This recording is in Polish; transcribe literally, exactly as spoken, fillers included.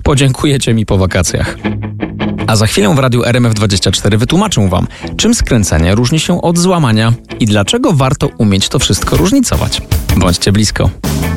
Podziękujecie mi po wakacjach. A za chwilę w Radiu R M F dwadzieścia cztery wytłumaczę Wam, czym skręcenie różni się od złamania i dlaczego warto umieć to wszystko różnicować. Bądźcie blisko.